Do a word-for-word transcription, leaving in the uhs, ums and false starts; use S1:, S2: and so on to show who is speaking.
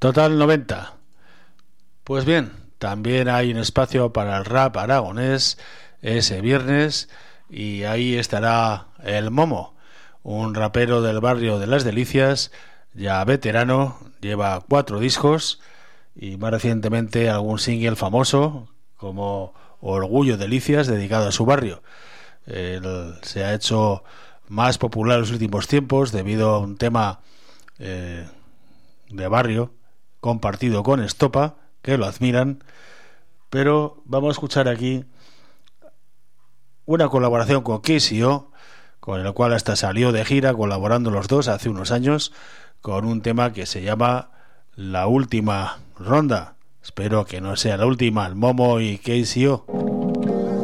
S1: Total noventa. Pues bien, también hay un espacio para el rap aragonés ese viernes y ahí estará el Momo, un rapero del barrio de Las Delicias, ya veterano, lleva cuatro discos y más recientemente algún single famoso como Orgullo Delicias dedicado a su barrio. Él se ha hecho más popular en los últimos tiempos debido a un tema eh, de barrio compartido con Estopa, que lo admiran, pero vamos a escuchar aquí una colaboración con K C O, con el cual hasta salió de gira colaborando los dos hace unos años con un tema que se llama La Última Ronda. Espero que no sea la última, el Momo y K C O.